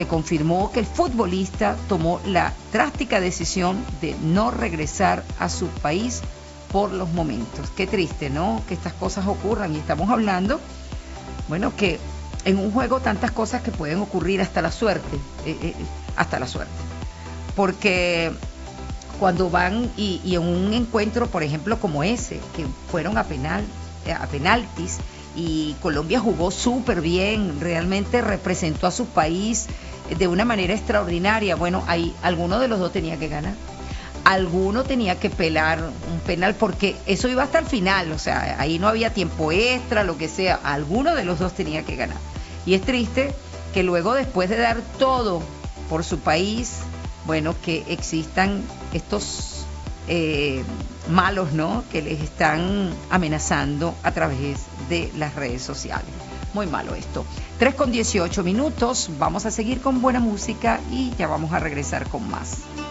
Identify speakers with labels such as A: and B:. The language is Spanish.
A: se confirmó que el futbolista tomó la drástica decisión de no regresar a su país por los momentos. Qué triste, ¿no? Que estas cosas ocurran, y estamos hablando, bueno, que en un juego tantas cosas que pueden ocurrir, hasta la suerte, hasta la suerte. Porque cuando van y en un encuentro, por ejemplo, como ese, que fueron a penaltis, y Colombia jugó súper bien, realmente representó a su país de una manera extraordinaria. Bueno, ahí alguno de los dos tenía que ganar. Alguno tenía que pelar un penal, porque eso iba hasta el final, o sea, ahí no había tiempo extra, lo que sea, alguno de los dos tenía que ganar. Y es triste que luego, después de dar todo por su país, bueno, que existan estos malos, ¿no?, que les están amenazando a través de las redes sociales. Muy malo esto. 3:18, vamos a seguir con buena música y ya vamos a regresar con más.